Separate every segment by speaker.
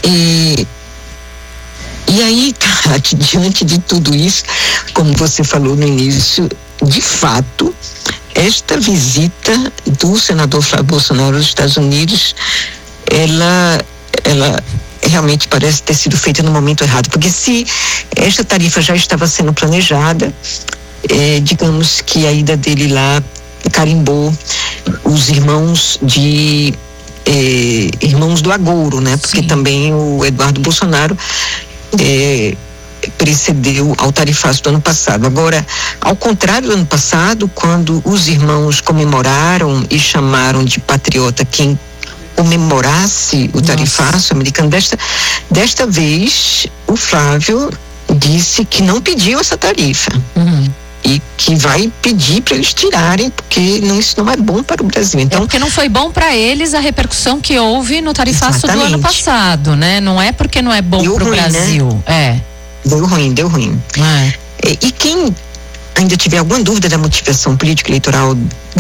Speaker 1: E aí, Tati, diante de tudo isso, como você falou no início, de fato, esta visita do senador Flávio Bolsonaro aos Estados Unidos, ela realmente parece ter sido feita no momento errado, porque se esta tarifa já estava sendo planejada, digamos que a ida dele lá carimbou os irmãos do agouro, né? Porque
Speaker 2: Sim.
Speaker 1: também o Eduardo Bolsonaro precedeu ao tarifaço do ano passado. Agora, ao contrário do ano passado, quando os irmãos comemoraram e chamaram de patriota quem comemorasse o tarifaço americano, desta vez o Flávio disse que não pediu essa tarifa. E que vai pedir para eles tirarem, porque isso não é bom para o Brasil. Então,
Speaker 2: porque não foi bom para eles a repercussão que houve no tarifaço do ano passado, né? Não é porque não é bom para o Brasil. Né?
Speaker 1: Deu ruim. E quem ainda tiver alguma dúvida da motivação política eleitoral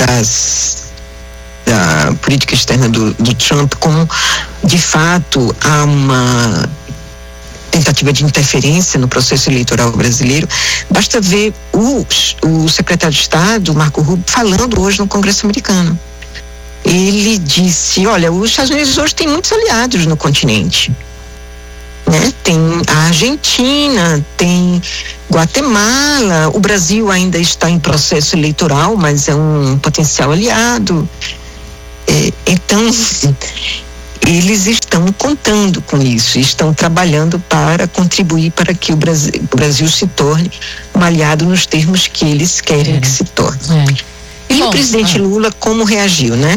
Speaker 1: da política externa do Trump, como de fato há uma tentativa de interferência no processo eleitoral brasileiro, basta ver o secretário de Estado, Marco Rubio, falando hoje no Congresso americano. Ele disse, olha, os Estados Unidos hoje tem muitos aliados no continente, né? Tem a Argentina, tem Guatemala, o Brasil ainda está em processo eleitoral, mas é um potencial aliado. Então, eles estão contando com isso, estão trabalhando para contribuir para que o Brasil se torne um aliado nos termos que eles querem que se torne. E o presidente Lula, como reagiu, né?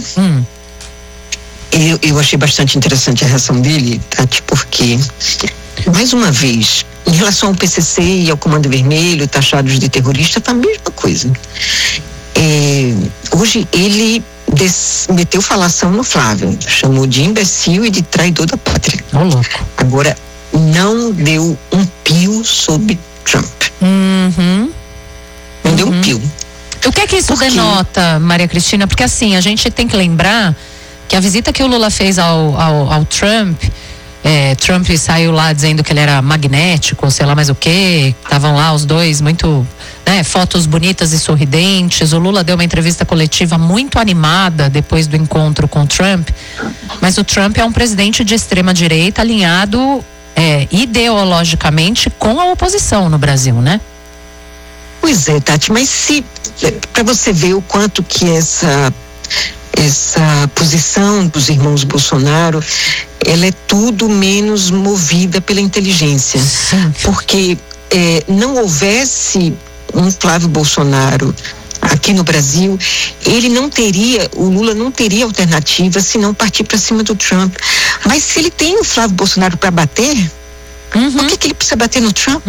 Speaker 1: Eu achei bastante interessante a reação dele, Tati, porque, mais uma vez, em relação ao PCC e ao Comando Vermelho, taxados de terrorista, tá a mesma coisa. Hoje ele meteu falação no Flávio, chamou de imbecil e de traidor da pátria. Agora, não deu um pio sobre Trump. Não deu um pio.
Speaker 2: O que é que isso denota, Maria Cristina? Porque assim, a gente tem que lembrar que a visita que o Lula fez ao Trump, Trump saiu lá dizendo que ele era magnético, sei lá mais o quê, estavam lá os dois muito, né, fotos bonitas e sorridentes. O Lula deu uma entrevista coletiva muito animada depois do encontro com o Trump, mas o Trump é um presidente de extrema direita alinhado ideologicamente com a oposição no Brasil, né?
Speaker 1: Pois é, Tati, mas para você ver o quanto que essa posição dos irmãos Bolsonaro, ela é tudo menos movida pela inteligência.
Speaker 2: Sim.
Speaker 1: Porque não houvesse um Flávio Bolsonaro aqui no Brasil, o Lula não teria alternativa se não partir para cima do Trump. Mas se ele tem o Flávio Bolsonaro para bater, por que ele precisa bater no Trump?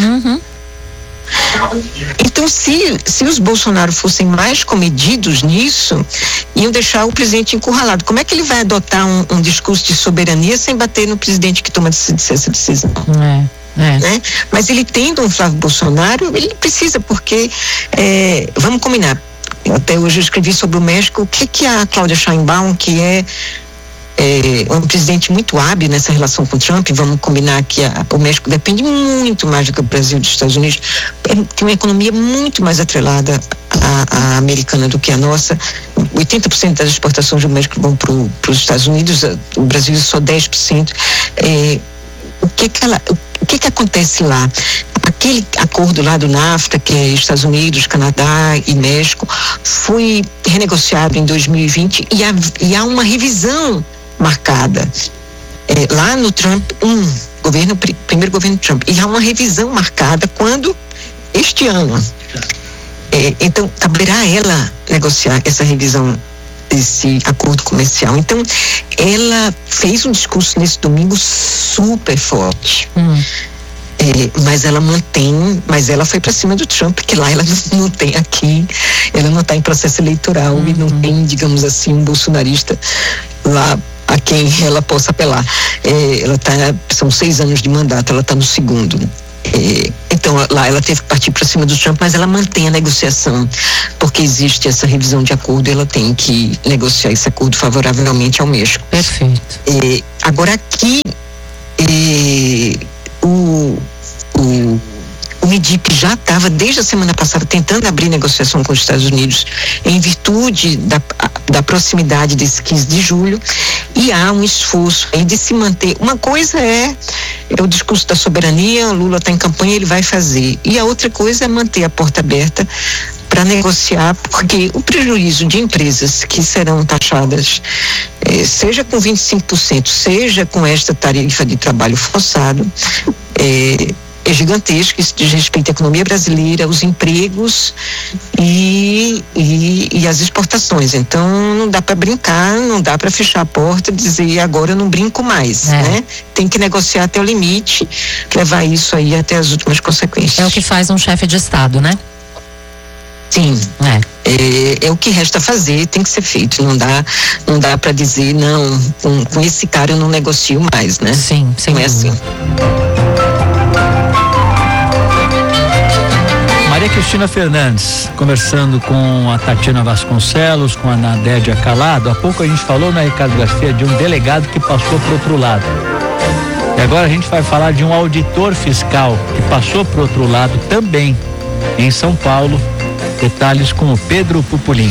Speaker 1: Então, se os Bolsonaro fossem mais comedidos nisso, iam deixar o presidente encurralado. Como é que ele vai adotar um discurso de soberania sem bater no presidente que toma essa decisão? Né? Mas ele tendo um Flávio Bolsonaro, ele precisa, porque vamos combinar, até hoje eu escrevi sobre o México, o que a Cláudia Sheinbaum, que é um presidente muito hábil nessa relação com o Trump, vamos combinar que o México depende muito mais do que o Brasil dos Estados Unidos, tem uma economia muito mais atrelada à americana do que a nossa. 80% das exportações do México vão para os Estados Unidos, o Brasil é só 10%. O que acontece lá? Aquele acordo lá do NAFTA, que é Estados Unidos, Canadá e México, foi renegociado em 2020 e há uma revisão marcada lá no Trump primeiro governo Trump, e há uma revisão marcada quando este ano. Então caberá ela negociar essa revisão desse acordo comercial. Então ela fez um discurso nesse domingo super forte. Mas ela foi para cima do Trump, porque lá ela não tem ela não está em processo eleitoral e não tem, digamos assim, um bolsonarista lá a quem ela possa apelar. São 6 anos de mandato, ela está no segundo. Então lá ela teve que partir para cima do Trump, mas ela mantém a negociação, porque existe essa revisão de acordo e ela tem que negociar esse acordo favoravelmente ao México.
Speaker 2: Perfeito.
Speaker 1: Agora aqui EDIP já estava, desde a semana passada, tentando abrir negociação com os Estados Unidos em virtude da proximidade desse 15 de julho, e há um esforço aí de se manter. Uma coisa é o discurso da soberania, o Lula está em campanha, ele vai fazer. E a outra coisa é manter a porta aberta para negociar, porque o prejuízo de empresas que serão taxadas, seja com 25%, seja com esta tarifa de trabalho forçado, é gigantesco. Isso diz respeito à economia brasileira, os empregos e as exportações. Então não dá para brincar, não dá para fechar a porta e dizer agora eu não brinco mais, né? Tem que negociar até o limite, levar isso aí até as últimas consequências.
Speaker 2: É o que faz um chefe de Estado, né?
Speaker 1: Sim, é o que resta fazer, tem que ser feito. Não dá para dizer não, com esse cara eu não negocio mais, né?
Speaker 2: Sim,
Speaker 1: não é assim.
Speaker 3: Maria Cristina Fernandes, conversando com a Tatiana Vasconcelos, com a Nadédia Calado. Há pouco a gente falou, né, Ricardo Garcia, de um delegado que passou para o outro lado. E agora a gente vai falar de um auditor fiscal que passou para o outro lado também, em São Paulo. Detalhes com o Pedro Pupulim.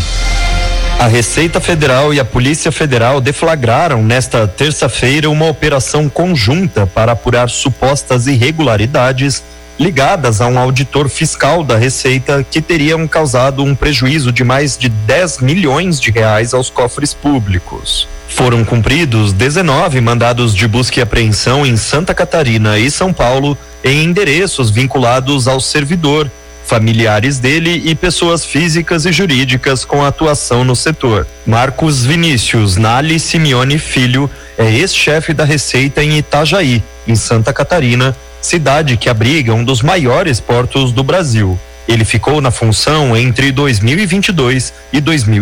Speaker 4: A Receita Federal e a Polícia Federal deflagraram nesta terça-feira uma operação conjunta para apurar supostas irregularidades ligadas a um auditor fiscal da Receita que teriam causado um prejuízo de mais de 10 milhões de reais aos cofres públicos. Foram cumpridos 19 mandados de busca e apreensão em Santa Catarina e São Paulo em endereços vinculados ao servidor, familiares dele e pessoas físicas e jurídicas com atuação no setor. Marcos Vinícius Nali Simeone Filho é ex-chefe da Receita em Itajaí, em Santa Catarina, cidade que abriga um dos maiores portos do Brasil. Ele ficou na função entre 2022 e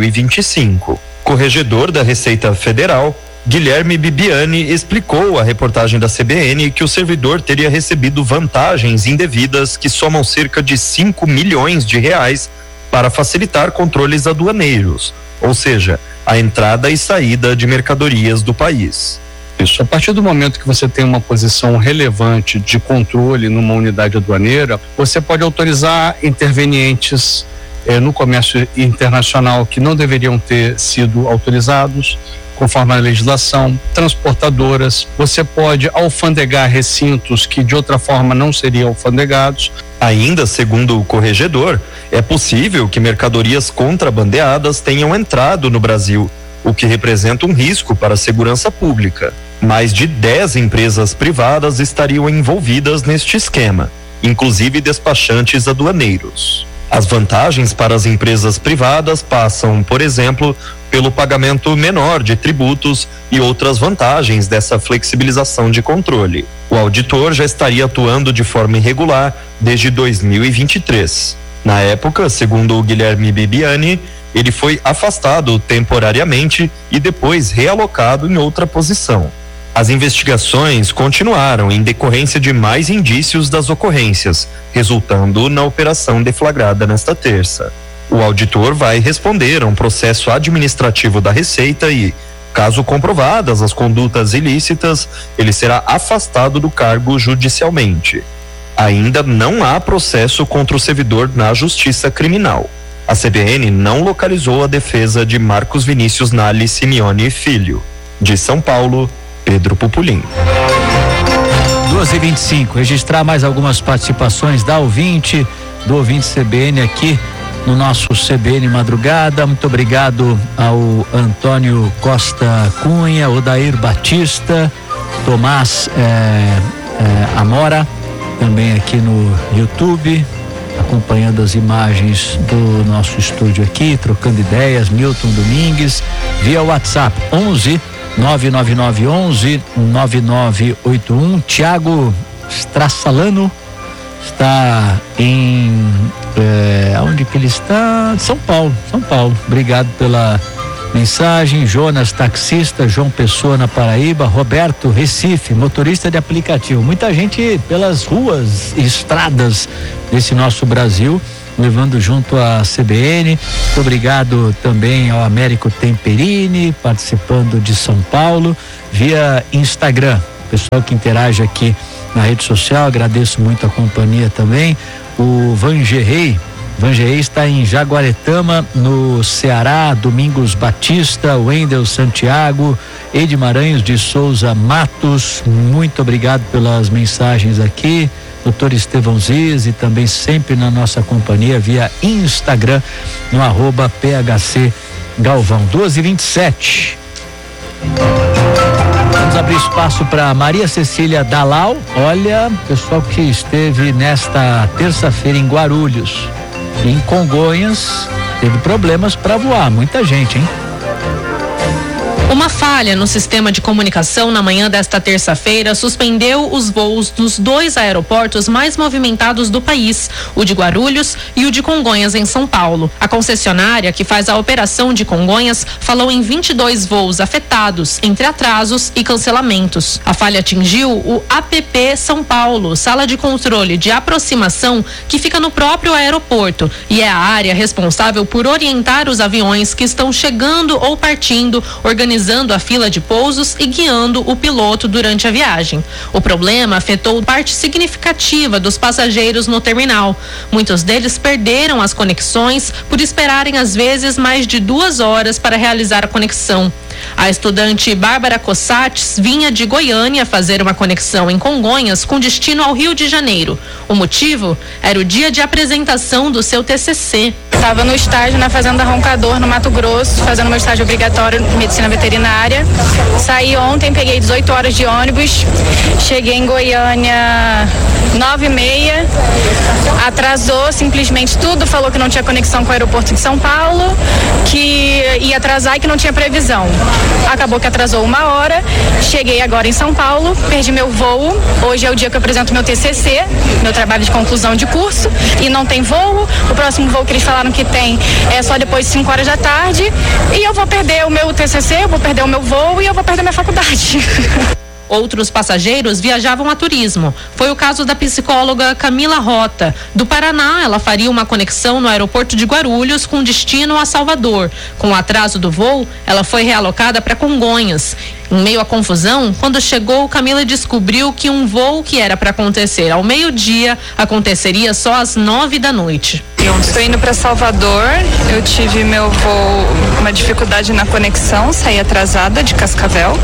Speaker 4: 2025. Corregedor da Receita Federal, Guilherme Bibiani explicou à reportagem da CBN que o servidor teria recebido vantagens indevidas que somam cerca de 5 milhões de reais para facilitar controles aduaneiros, ou seja, a entrada e saída de mercadorias do país.
Speaker 5: Isso, a partir do momento que você tem uma posição relevante de controle numa unidade aduaneira, você pode autorizar intervenientes no comércio internacional que não deveriam ter sido autorizados, conforme a legislação, transportadoras, você pode alfandegar recintos que de outra forma não seriam alfandegados.
Speaker 4: Ainda segundo o corregedor, é possível que mercadorias contrabandeadas tenham entrado no Brasil, o que representa um risco para a segurança pública. Mais de 10 empresas privadas estariam envolvidas neste esquema, inclusive despachantes aduaneiros. As vantagens para as empresas privadas passam, por exemplo, pelo pagamento menor de tributos e outras vantagens dessa flexibilização de controle. O auditor já estaria atuando de forma irregular desde 2023. Na época, segundo o Guilherme Bibiani, ele foi afastado temporariamente e depois realocado em outra posição. As investigações continuaram em decorrência de mais indícios das ocorrências, resultando na operação deflagrada nesta terça. O auditor vai responder a um processo administrativo da Receita e, caso comprovadas as condutas ilícitas, ele será afastado do cargo judicialmente. Ainda não há processo contra o servidor na Justiça Criminal. A CBN não localizou a defesa de Marcos Vinícius Nali Simeone Filho. De São Paulo, Pedro Pupulim.
Speaker 3: 2h25, registrar mais algumas participações do ouvinte CBN aqui no nosso CBN Madrugada. Muito obrigado ao Antônio Costa Cunha, Odair Batista, Tomás Amora, também aqui no YouTube, acompanhando as imagens do nosso estúdio aqui, trocando ideias. Milton Domingues, via WhatsApp 11 99911 9981. Tiago Strassalano está em onde que ele está? São Paulo. Obrigado pela mensagem. Jonas, taxista, João Pessoa, na Paraíba. Roberto, Recife, motorista de aplicativo. Muita gente pelas ruas e estradas desse nosso Brasil, levando junto a CBN. Muito obrigado também ao Américo Temperini, participando de São Paulo, via Instagram. Pessoal que interage aqui na rede social, agradeço muito a companhia também. O Vangerrey está em Jaguaretama, no Ceará. Domingos Batista, Wendel Santiago, Edmaranhos de Souza Matos, muito obrigado pelas mensagens aqui. Doutor Estevão Ziz, e também sempre na nossa companhia via Instagram, no @PHC Galvão. 12h27. Vamos abrir espaço para Maria Cecília Dalal. Olha, pessoal que esteve nesta terça-feira em Guarulhos, em Congonhas, teve problemas para voar, muita gente, hein?
Speaker 6: Uma falha no sistema de comunicação na manhã desta terça-feira suspendeu os voos dos 2 aeroportos mais movimentados do país, o de Guarulhos e o de Congonhas, em São Paulo. A concessionária que faz a operação de Congonhas falou em 22 voos afetados, entre atrasos e cancelamentos. A falha atingiu o APP São Paulo, sala de controle de aproximação, que fica no próprio aeroporto e é a área responsável por orientar os aviões que estão chegando ou partindo, organizando a fila de pousos e guiando o piloto durante a viagem. O problema afetou parte significativa dos passageiros no terminal. Muitos deles perderam as conexões por esperarem às vezes mais de 2 horas para realizar a conexão. A estudante Bárbara Cossates vinha de Goiânia fazer uma conexão em Congonhas com destino ao Rio de Janeiro. O motivo era o dia de apresentação do seu TCC.
Speaker 7: Estava no estágio na Fazenda Roncador, no Mato Grosso, fazendo meu estágio obrigatório em medicina veterinária. Saí ontem, peguei 18 horas de ônibus, cheguei em Goiânia 9h30, atrasou simplesmente tudo, falou que não tinha conexão com o aeroporto de São Paulo, que ia atrasar e que não tinha previsão. Acabou que atrasou 1 hora, cheguei agora em São Paulo, perdi meu voo. Hoje é o dia que eu apresento meu TCC, meu trabalho de conclusão de curso, e não tem voo. O próximo voo que eles falaram que tem é só depois de 5 horas da tarde, e eu vou perder o meu TCC, eu vou perder o meu voo e eu vou perder minha faculdade.
Speaker 6: Outros passageiros viajavam a turismo. Foi o caso da psicóloga Camila Rota. Do Paraná, ela faria uma conexão no aeroporto de Guarulhos com destino a Salvador. Com o atraso do voo, ela foi realocada para Congonhas. Em meio à confusão, quando chegou, Camila descobriu que um voo que era para acontecer ao meio-dia aconteceria só às 9 da noite.
Speaker 7: Estou indo para Salvador, eu tive meu voo, uma dificuldade na conexão, saí atrasada de Cascavel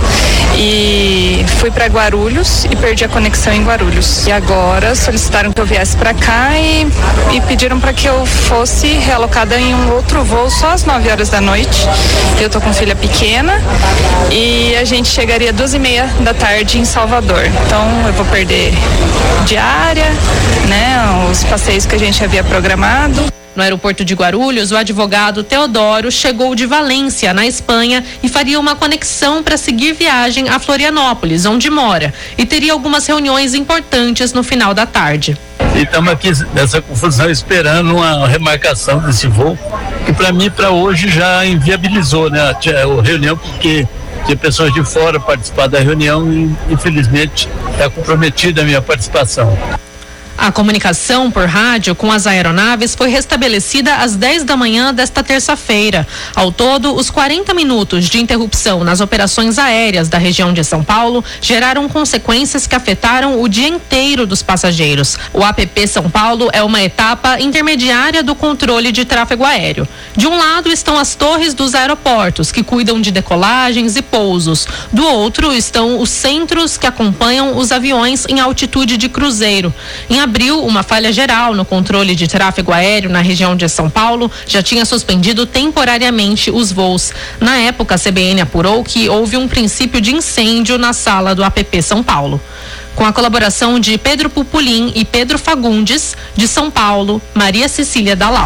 Speaker 7: e fui para Guarulhos e perdi a conexão em Guarulhos. E agora solicitaram que eu viesse para cá e pediram para que eu fosse realocada em um outro voo só às 9 horas da noite. Eu tô com filha pequena e a gente chegaria 2h30 da tarde em Salvador. Então eu vou perder diária, né, os passeios que a gente havia programado.
Speaker 6: No aeroporto de Guarulhos, o advogado Teodoro chegou de Valência, na Espanha, e faria uma conexão para seguir viagem a Florianópolis, onde mora, e teria algumas reuniões importantes no final da tarde.
Speaker 8: E estamos aqui nessa confusão esperando uma remarcação desse voo, que para mim, para hoje, já inviabilizou, né, a reunião, porque tinha pessoas de fora participar da reunião e, infelizmente, está comprometida a minha participação.
Speaker 6: A comunicação por rádio com as aeronaves foi restabelecida às 10 da manhã desta terça-feira. Ao todo, os 40 minutos de interrupção nas operações aéreas da região de São Paulo geraram consequências que afetaram o dia inteiro dos passageiros. O APP São Paulo é uma etapa intermediária do controle de tráfego aéreo. De um lado estão as torres dos aeroportos, que cuidam de decolagens e pousos. Do outro estão os centros que acompanham os aviões em altitude de cruzeiro. Em abril, uma falha geral no controle de tráfego aéreo na região de São Paulo já tinha suspendido temporariamente os voos. Na época, a CBN apurou que houve um princípio de incêndio na sala do APP São Paulo. Com a colaboração de Pedro Pupulim e Pedro Fagundes, de São Paulo, Maria Cecília Dalal.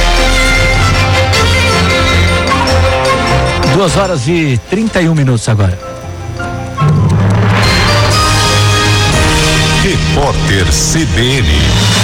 Speaker 3: 2h31 agora.
Speaker 9: Repórter CBN.